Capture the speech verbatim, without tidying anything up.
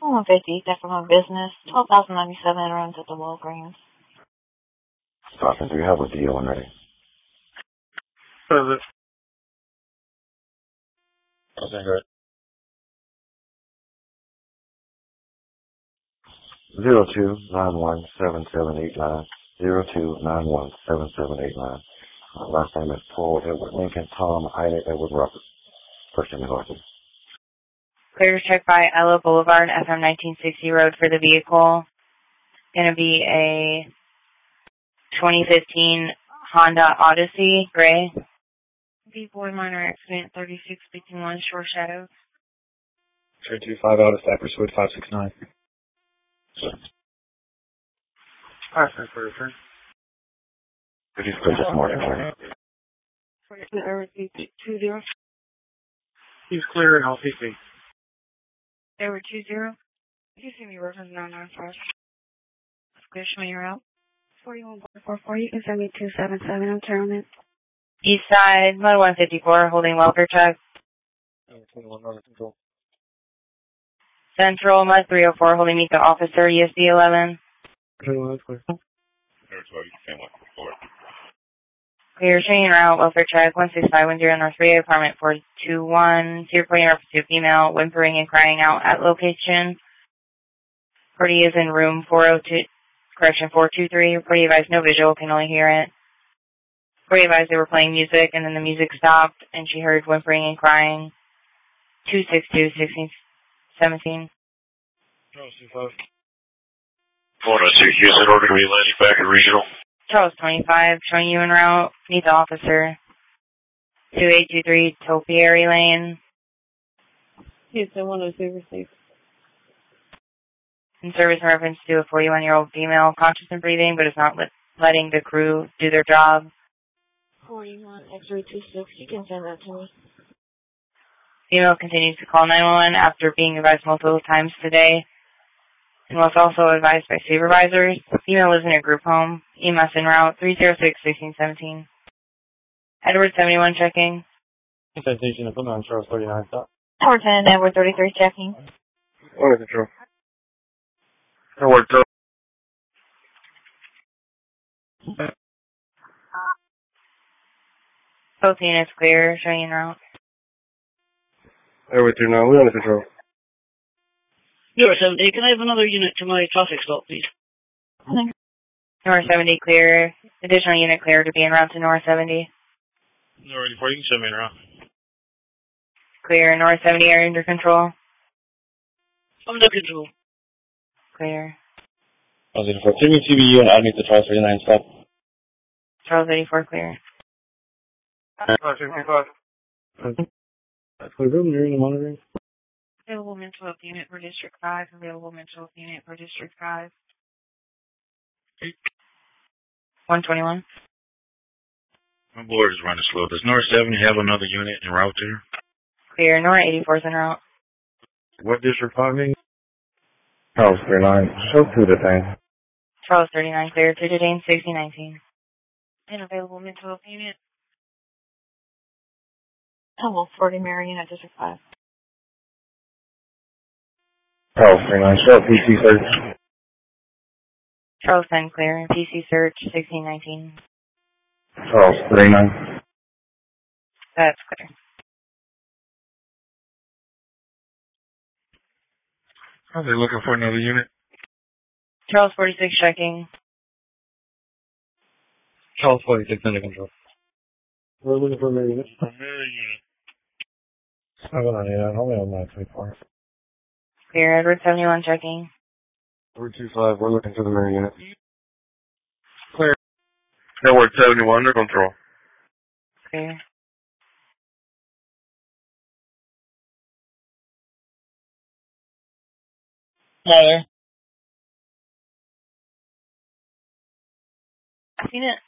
one fifty, that from a business, twelve thousand ninety-seven runs at the Walgreens. Stockton, do you have a D O already? Service. Okay, good. Zero two nine one seven seven eight nine. Zero two nine one seven seven eight nine. Uh, last name is Paul Edward Lincoln, Tom Ida Edward Robert. First name is Arthur. Clear to check by Ella Boulevard, F M nineteen sixty road for the vehicle. Gonna be a twenty fifteen Honda Odyssey, gray. B boy minor accident, thirty-six fifty-one Shore Shadows. three two five out of Cypress Wood five six nine. Alright, thanks for your return. Could you split this morning, sir? Error two zero. He's clear and L C C. Error two zero. You see me reference nine nine five. Clear, show me your route. forty-one four four, you can send me two seven seven, I'm turning. East side, mode one fifty-four, holding welfare check. twenty-one under control. Central, mode three oh four, holding meet the officer, E S D eleven. twenty-one, that's clear. Clear, changing route, welfare check, one six five one zero North three, apartment four two one, zero four reference to female, whimpering and crying out at location. Party is in room four oh two, correction, four two three, party advised no visual, can only hear it. Party advised they were playing music, and then the music stopped, and she heard whimpering and crying. two six two, sixteen seventeen. Oh, C five. one oh six, you said order to be landing back at regional. Charles twenty-five, showing you en route. Meet the officer. two eight two three Topiary Lane. Houston one oh two, receive. In service in reference to a forty-one-year-old female, conscious and breathing, but is not let, letting the crew do their job. forty-one X three two six, you can send that to me. Female continues to call nine one one after being advised multiple times today, and was also advised by supervisors. Female lives in a group home. E M S en route, three zero six, sixteen seventeen. Edward seventy-one checking. Citation of on Charles thirty-nine, stop. Tower ten, Edward thirty-three checking. Under control. Edward, go. Both units clear, showing en route. Edward two nine, we under control. North seventy, can I have another unit to my traffic stop, please? North seventy clear. Additional unit clear to be en route to North seventy. North eighty-four, you can send me around. Clear. North seventy area under control. Under control. Clear. Charles eighty-four, take me T V U and add me to Charles thirty-nine, stop. Charles eighty-four clear. five sixty-five. That's clear, room, you're in the monitoring. Available mental health unit for District five. Available mental health unit for District five. one twenty-one. My board is running slow. Does North seventy have another unit en route there? Clear. North eighty-four is en route. What district five mean? Charles thirty-nine. Show two to thing. Charles thirty-nine clear. To Dane sixty nineteen. And available mental health unit. Level forty Marion at District five. Charles thirty-nine. Show P C search. Charles ten clear. P C search sixteen nineteen. Charles thirty-nine. That's clear. Are they looking for another unit? Charles forty-six checking. Charles forty-six under control. We're looking for another unit. Another unit. Seven on eight, only on nine twenty-four. Clear. Edward seventy-one checking. We're two five, we're looking for the mirror unit. Clear. Edward seventy-one under control. Clear. Hi there. Seen it.